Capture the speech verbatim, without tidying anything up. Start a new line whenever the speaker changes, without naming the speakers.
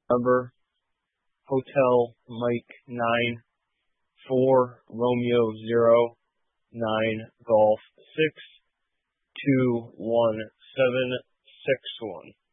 Number Hotel Mike nine four Romeo zero nine Golf six two one seven six one.